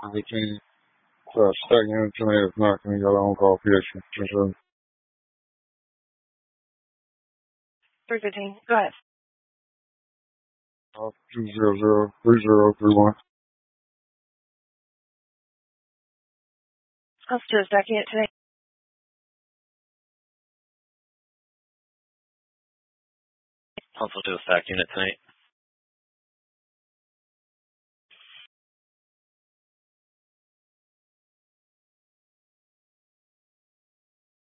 everything. Stack unit tonight is not going to get on call PH. Just 315. Go ahead. 2003031. Let's do a stack unit tonight. Also do a stack unit tonight.